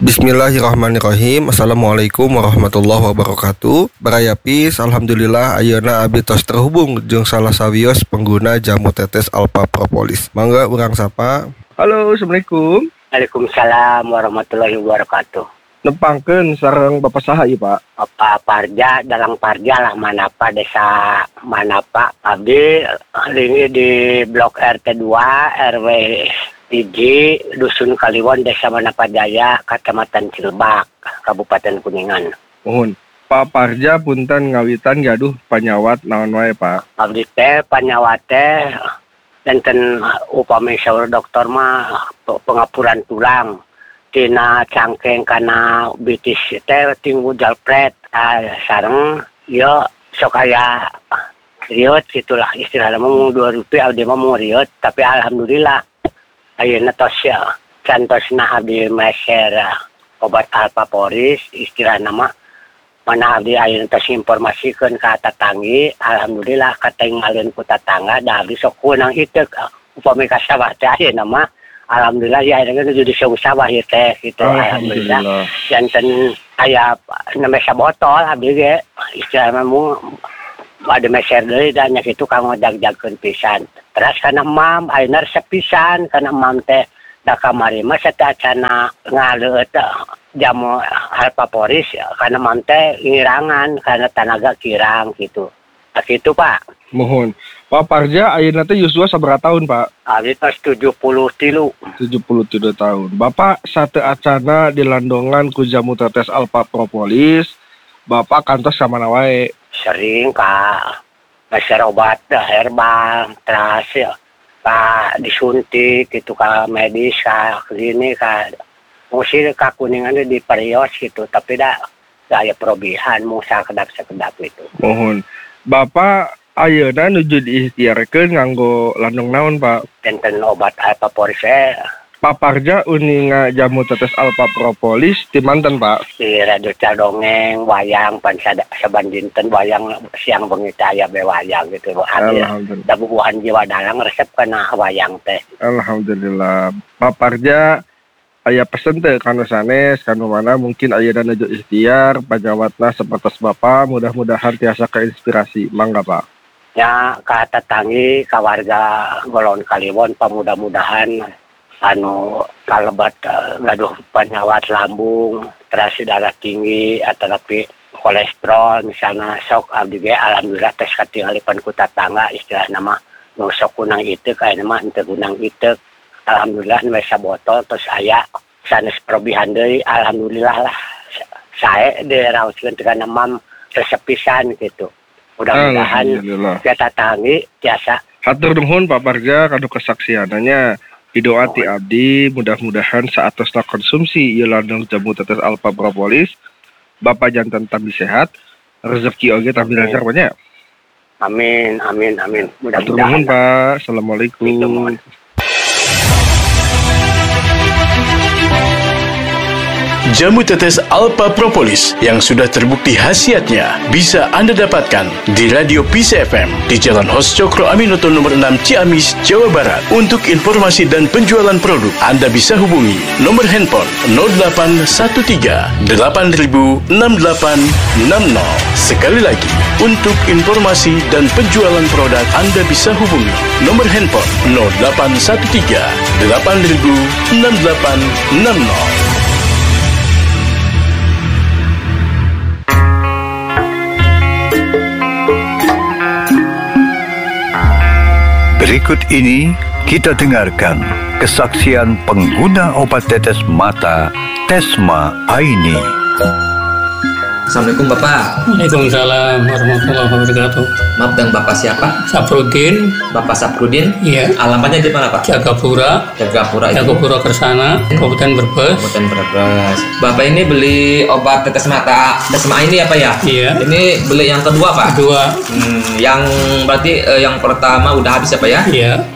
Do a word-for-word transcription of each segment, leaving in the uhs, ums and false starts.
Bismillahirrahmanirrahim. Assalamualaikum warahmatullahi wabarakatuh. Barayapis, alhamdulillah ayeuna abdi tos terhubung jeung salah sawios pengguna jamu tetes Alpha Propolis. Mangga urang sapa. Halo, assalamualaikum. Waalaikumsalam warahmatullahi wabarakatuh. Nepangkeun sareng Bapak saha ieu, Pak? Bapak Parja, Dalang Parja lah, Manapa, Desa Manapa. Abdi ini di Blok R T dua, R W Tiji, Dusun Kaliwon, Desa Manapa Jaya, Kecamatan Cilebak, Kabupaten Kuningan. Mohon. Pak Parja punten ngawitan gaduh panyawat naon wae, Pak? Abdi teh panyawat teh enten upami saur dokter mah pengapuran tulang. Tina cangkeng kana bitis teh tinggu jalpret. Ah, sareng yo sok aya riot gitulah istilahna mah dua rupiah abdi mah mau riot, tapi alhamdulillah ayeuna tos ya cantosna abdi meser obat Alpha Poris istilahna mah mana abdi ayeuna tos informasikeun ka tatanggi, alhamdulillah katinggalieun ku tatangga da abdi sok kunang iteuk upami ka sawah teh ayeuna mah alhamdulillah ya ayeuna geus di sawah ieu teh gitu. Alhamdulillah janten aya nemesa botol abdi ge istilahna mah ada meser deui da nya kitu kanggo jag-jagkeun pisan. Terus kana mam ayeuna resep pisan kana mam teh da kamari mah satacana ngaleut jamu Alpha Poris kana mam teh ngirangan kana tanaga kirang gitu. Nah, gitu Pak. Mohon. Pak Parja ayeuna teh yuswa sabaraha tahun, Pak? Abdi tos tujuh puluh tilu. tujuh puluh tilu tahun. Bapak sate acana dilandongan ku jamu tetes Alpha Propolis. Bapak kantos ka mana wae? Sering Kak. Meser obat herbal, terus ya, Kak disuntik gitu ka medis, ka klinik, ka musir ka Kuningan di Perios gitu, tapi dah daya perobihan musa kedap-sekedap itu. Mohon. Bapak ayeuna nuju diikhtiarkeun nganggo landong naon, Pak? Tenten obat Alpha Poris eh. Pak Parja uninga jamu tetes Alpha Propolis di manten, Pak? Di radio Cadongeng, wayang, pan saban dinten wayang siang bengi teh aya be wayang gitu. Alhamdulillah. Da bubuhan jiwa dalang resep kana wayang teh. Alhamdulillah. Pak Parja aya pesen teh kanu sanes, kanu mana mungkin ayeuna nuju ikhtiar pajawatna sapertos Bapak, mudah-mudahan tiasa keinspirasi. Mangga, Pak. Ya, ka tetanggi, ka warga Golon Kaliwon, mudah-mudahan anu kalebat uh, gaduh penyawat lambung, terus darah tinggi atau tapi kolesterol misalnya sok abdi ge alhamdulillah tes katingalieun ku tatangga istilahna mah nu sok kunang iteuk aya mah henteu kunang iteuk alhamdulillah nu sabotol terus aya sanes perobihan deui alhamdulillah lah sae diraoskeun teh kana mam resep pisan gitu. Mudah-mudahan kita tatanggi tiasa. Hatur nuhun Pak Parja kanu kesaksiananya. Doa ti abdi mudah-mudahan saatosna konsumsi ieu landung jamu tetes Alpha Propolis Bapak janten tambi sehat rezeki oge tambi lancar banyak. Amin amin amin mudah-mudahan. Pak. Assalamualaikum. Jamu tetes Alpha Propolis yang sudah terbukti khasiatnya bisa Anda dapatkan di Radio Peace F M di Jalan Hos Cokro Aminoto nomor enam Ciamis, Jawa Barat. Untuk informasi dan penjualan produk, Anda bisa hubungi nomor handphone nol delapan satu tiga delapan nol enam delapan enam nol. Sekali lagi, untuk informasi dan penjualan produk, Anda bisa hubungi nomor handphone nol delapan satu tiga delapan nol enam delapan enam nol. Berikut ini kita dengarkan kesaksian pengguna obat tetes mata Tesma Aini. Assalamualaikum Bapak. Waalaikumsalam warahmatullahi wabarakatuh. Maaf, dan Bapak siapa? Saprudin. Bapak Saprudin? Iya. Alamatnya di mana Pak? Jagapura. Jagapura itu. Jagapura Kersana, Kabupaten Brebes. Kabupaten Brebes. Bapak ini beli obat tetes mata Tesma ini apa ya? Iya. Ini beli yang kedua Pak? Kedua. Hmm, yang berarti eh, yang pertama udah habis ya Pak ya? Iya.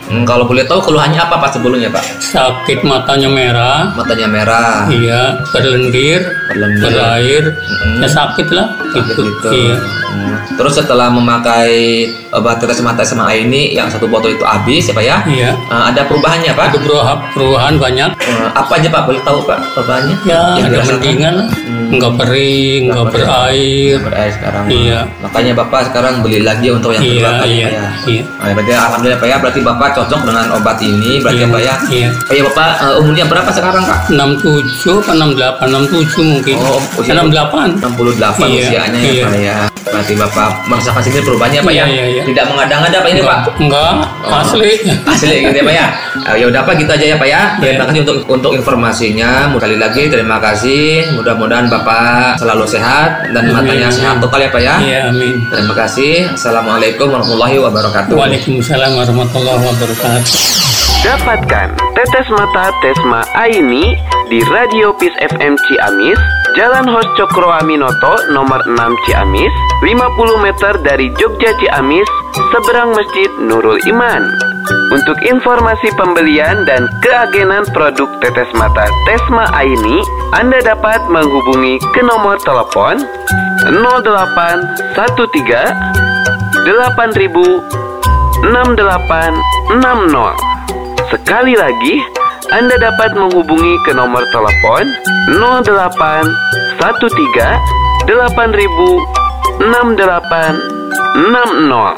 Hmm, kalau boleh tahu keluhannya apa Pak sebelumnya Pak? Sakit matanya merah. Matanya merah. Iya, berlendir, Berlendir. berair, Mm-mm. ya sakit lah Sakit gitu. gitu. Iya. Hmm. Terus setelah memakai obat tetes mata S M A ini yang satu botol itu habis ya Pak ya? Iya. Eh, ada perubahannya Pak? Ada perubahan, perubahan banyak. Eh, apa aja Pak? Boleh tahu Pak perubahannya? Ya, Yang ada dirasakan? mendingan lah. Hmm. Enggak kering, enggak Nggak berair. Berair sekarang. Iya. Makanya Bapak sekarang beli lagi untuk yang kedua Iya, kali iya, Pak ya. iya. Nah, berarti alhamdulillah Pak ya, berarti Bapak cocok dengan obat ini, berarti Iya, Pak ya. iya. Pak ya Bapak eh, umurnya berapa sekarang Pak? enam puluh tujuh apa enam puluh delapan? enam puluh tujuh mungkin. Oh, usia- enam puluh delapan. enam puluh delapan Iya, usianya ya iya. Pak ya. Berarti Bapak merasakan sendiri perubahannya Pak Iya, ya. iya, iya. Tidak mengada-ngada Pak ini Pak. Enggak, Oh. asli. Asli gitu ya Pak ya. Eh, ya udah Pak gitu aja ya Pak ya. Terima Iya. kasih untuk untuk informasinya. Sekali lagi terima kasih. Mudah-mudahan Bapak selalu sehat dan Amin, matanya amin. sehat total ya Pak ya. Iya, amin. Terima kasih. Assalamualaikum warahmatullahi wabarakatuh. Waalaikumsalam warahmatullahi wabarakatuh. Dapatkan tetes mata Tesma Aini di Radio Peace F M Ciamis, Jalan Hos Cokro Aminoto nomor enam Ciamis, lima puluh meter dari Jogja Ciamis, seberang Masjid Nurul Iman. Untuk informasi pembelian dan keagenan produk tetes mata Tesma Aini, Anda dapat menghubungi ke nomor telepon nol delapan satu tiga delapan ribu enam delapan enam nol. Sekali lagi, Anda dapat menghubungi ke nomor telepon nol delapan satu tiga delapan ribu enam delapan enam nol.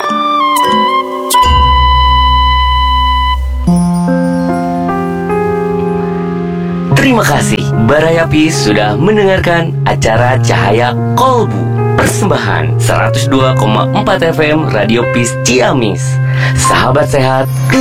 Terima kasih Baraya Peace sudah mendengarkan acara Cahaya Kolbu. Persembahan seratus dua koma empat F M Radio Peace Ciamis. Sahabat sehat,